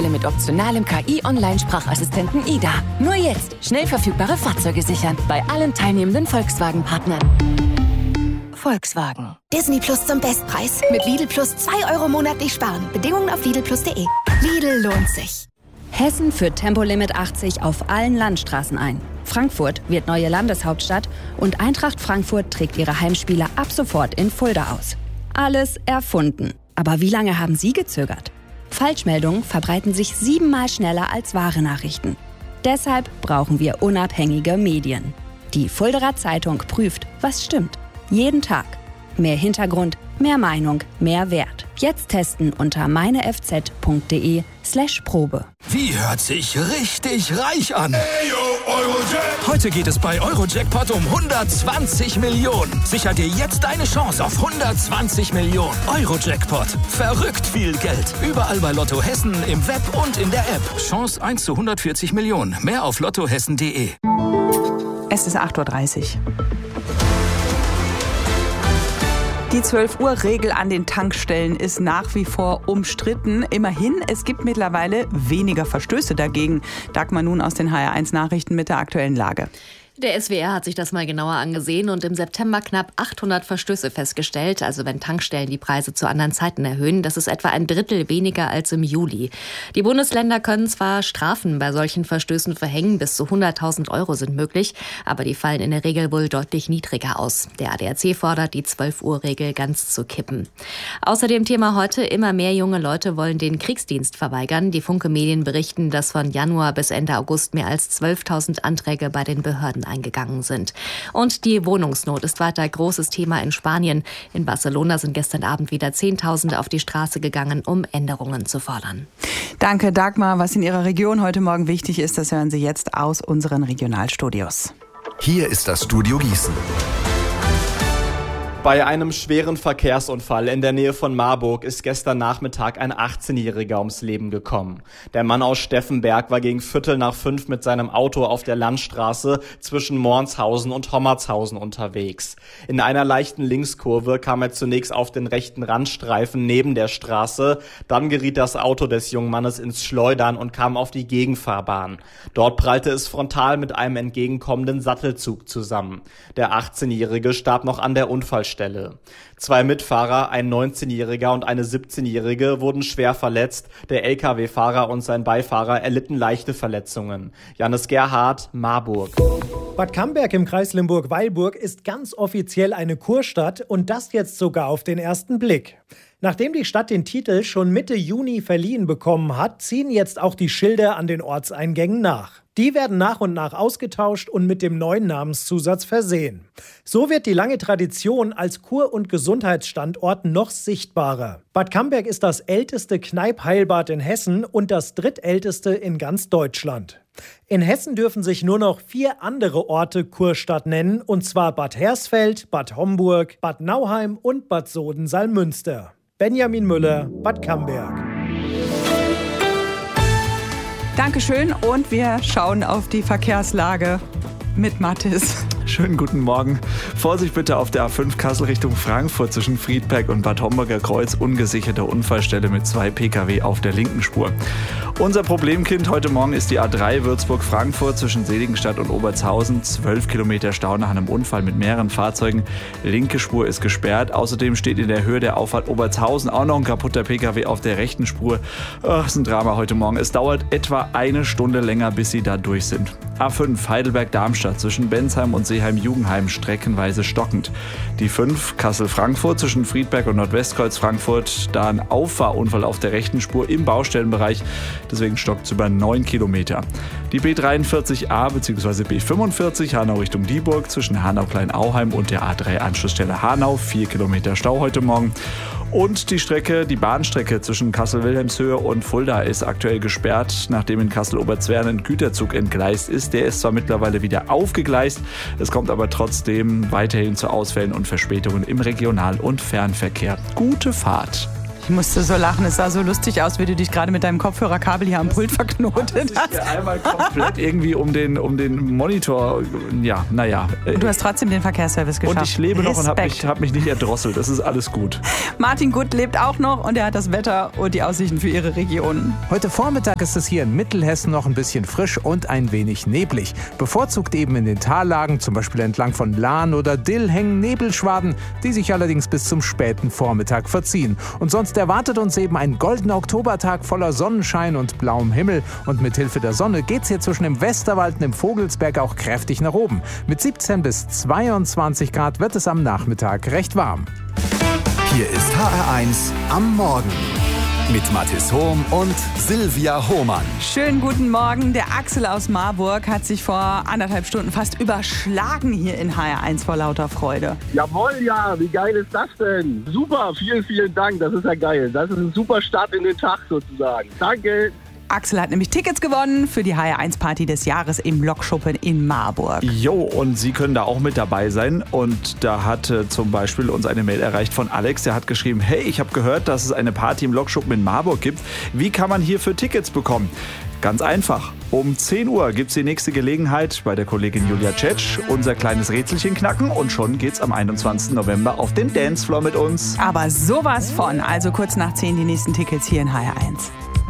Kontrolle mit optionalem KI-Online-Sprachassistenten Ida. Nur jetzt schnell verfügbare Fahrzeuge sichern bei allen teilnehmenden Volkswagen-Partnern. Volkswagen. Disney Plus zum Bestpreis. Mit Lidl Plus 2 € monatlich sparen. Bedingungen auf lidlplus.de. Lidl lohnt sich. Hessen führt Tempolimit 80 auf allen Landstraßen ein. Frankfurt wird neue Landeshauptstadt und Eintracht Frankfurt trägt ihre Heimspiele ab sofort in Fulda aus. Alles erfunden. Aber wie lange haben Sie gezögert? Falschmeldungen verbreiten sich 7-mal schneller als wahre Nachrichten. Deshalb brauchen wir unabhängige Medien. Die Fuldaer Zeitung prüft, was stimmt. Jeden Tag. Mehr Hintergrund, mehr Meinung, mehr Wert. Jetzt testen unter meinefz.de/Probe. Wie hört sich richtig reich an? Hey, yo, Eurojackpot. Heute geht es bei Eurojackpot um 120 Millionen. Sicher dir jetzt deine Chance auf 120 Millionen. Eurojackpot. Verrückt viel Geld. Überall bei Lotto Hessen, im Web und in der App. Chance 1 zu 140 Millionen. Mehr auf lottohessen.de. Es ist 8:30 Uhr. Die 12-Uhr-Regel an den Tankstellen ist nach wie vor umstritten. Immerhin, es gibt mittlerweile weniger Verstöße dagegen. Dagmar nun aus den HR1-Nachrichten mit der aktuellen Lage. Der SWR hat sich das mal genauer angesehen und im September knapp 800 Verstöße festgestellt. Also wenn Tankstellen die Preise zu anderen Zeiten erhöhen, das ist etwa ein Drittel weniger als im Juli. Die Bundesländer können zwar Strafen bei solchen Verstößen verhängen, bis zu 100.000 € sind möglich, aber die fallen in der Regel wohl deutlich niedriger aus. Der ADAC fordert, die 12-Uhr-Regel ganz zu kippen. Außerdem Thema heute, immer mehr junge Leute wollen den Kriegsdienst verweigern. Die Funke-Medien berichten, dass von Januar bis Ende August mehr als 12.000 Anträge bei den Behörden eingegangen sind. Und die Wohnungsnot ist weiter großes Thema in Spanien. In Barcelona sind gestern Abend wieder Zehntausende auf die Straße gegangen, um Änderungen zu fordern. Danke, Dagmar. Was in Ihrer Region heute Morgen wichtig ist, das hören Sie jetzt aus unseren Regionalstudios. Hier ist das Studio Gießen. Bei einem schweren Verkehrsunfall in der Nähe von Marburg ist gestern Nachmittag ein 18-Jähriger ums Leben gekommen. Der Mann aus Steffenberg war gegen 4:45 mit seinem Auto auf der Landstraße zwischen Mornshausen und Hommertshausen unterwegs. In einer leichten Linkskurve kam er zunächst auf den rechten Randstreifen neben der Straße, dann geriet das Auto des jungen Mannes ins Schleudern und kam auf die Gegenfahrbahn. Dort prallte es frontal mit einem entgegenkommenden Sattelzug zusammen. Der 18-Jährige starb noch an der Unfallstelle. 2 Mitfahrer, ein 19-Jähriger und eine 17-Jährige, wurden schwer verletzt. Der LKW-Fahrer und sein Beifahrer erlitten leichte Verletzungen. Janis Gerhardt, Marburg. Bad Camberg im Kreis Limburg-Weilburg ist ganz offiziell eine Kurstadt und das jetzt sogar auf den ersten Blick. Nachdem die Stadt den Titel schon Mitte Juni verliehen bekommen hat, ziehen jetzt auch die Schilder an den Ortseingängen nach. Die werden nach und nach ausgetauscht und mit dem neuen Namenszusatz versehen. So wird die lange Tradition als Kur- und Gesundheitsstandort noch sichtbarer. Bad Camberg ist das älteste Kneipp-Heilbad in Hessen und das drittälteste in ganz Deutschland. In Hessen dürfen sich nur noch 4 andere Orte Kurstadt nennen, und zwar Bad Hersfeld, Bad Homburg, Bad Nauheim und Bad Soden-Salmünster. Benjamin Müller, Bad Camberg. Dankeschön und wir schauen auf die Verkehrslage mit Mathis. Schönen guten Morgen. Vorsicht bitte auf der A5 Kassel Richtung Frankfurt zwischen Friedberg und Bad Homburger Kreuz. Ungesicherte Unfallstelle mit 2 Pkw auf der linken Spur. Unser Problemkind heute Morgen ist die A3 Würzburg-Frankfurt zwischen Seligenstadt und Obertshausen. 12 Kilometer Stau nach einem Unfall mit mehreren Fahrzeugen. Linke Spur ist gesperrt. Außerdem steht in der Höhe der Auffahrt Obertshausen auch noch ein kaputter Pkw auf der rechten Spur. Das ist ein Drama heute Morgen. Es dauert etwa 1 Stunde länger, bis Sie da durch sind. A5 Heidelberg-Darmstadt zwischen Bensheim und Seeheim-Jugendheim streckenweise stockend. Die 5 Kassel-Frankfurt zwischen Friedberg und Nordwestkreuz Frankfurt, da ein Auffahrunfall auf der rechten Spur im Baustellenbereich, deswegen stockt es über 9 Kilometer. Die B43a bzw. B45 Hanau Richtung Dieburg zwischen Hanau-Kleinauheim und der A3-Anschlussstelle Hanau, 4 Kilometer Stau heute Morgen. Und die Bahnstrecke zwischen Kassel-Wilhelmshöhe und Fulda ist aktuell gesperrt, nachdem in Kassel-Oberzwern ein Güterzug entgleist ist. Der ist zwar mittlerweile wieder aufgegleist, es kommt aber trotzdem weiterhin zu Ausfällen und Verspätungen im Regional- und Fernverkehr. Gute Fahrt! Ich musste so lachen, es sah so lustig aus, wie du dich gerade mit deinem Kopfhörerkabel hier am Pult verknotet hast. Ja, einmal komplett irgendwie um den Monitor, ja, naja. Und du hast trotzdem den Verkehrsservice geschafft. Und ich lebe noch und Respekt. hab mich nicht erdrosselt, das ist alles gut. Martin Gutt lebt auch noch und er hat das Wetter und die Aussichten für ihre Region. Heute Vormittag ist es hier in Mittelhessen noch ein bisschen frisch und ein wenig neblig. Bevorzugt eben in den Tallagen, zum Beispiel entlang von Lahn oder Dill, hängen Nebelschwaden, die sich allerdings bis zum späten Vormittag verziehen. Und sonst erwartet uns eben ein goldener Oktobertag voller Sonnenschein und blauem Himmel. Und mit Hilfe der Sonne geht's hier zwischen dem Westerwald und dem Vogelsberg auch kräftig nach oben. Mit 17 bis 22 Grad wird es am Nachmittag recht warm. Hier ist HR1 am Morgen mit Mathis Hohm und Silvia Hohmann. Schönen guten Morgen. Der Axel aus Marburg hat sich vor 1,5 Stunden fast überschlagen hier in HR1 vor lauter Freude. Jawohl, ja. Wie geil ist das denn? Super, vielen, vielen Dank. Das ist ja geil. Das ist ein super Start in den Tag sozusagen. Danke. Axel hat nämlich Tickets gewonnen für die HR1-Party des Jahres im Lokschuppen in Marburg. Jo, und Sie können da auch mit dabei sein. Und da hat zum Beispiel uns eine Mail erreicht von Alex. Der hat geschrieben, hey, ich habe gehört, dass es eine Party im Lokschuppen in Marburg gibt. Wie kann man hierfür Tickets bekommen? Ganz einfach. Um 10 Uhr gibt es die nächste Gelegenheit bei der Kollegin Julia Tschetsch. Unser kleines Rätselchen knacken und schon geht's am 21. November auf den Dancefloor mit uns. Aber sowas von. Also kurz nach 10 die nächsten Tickets hier in HR1.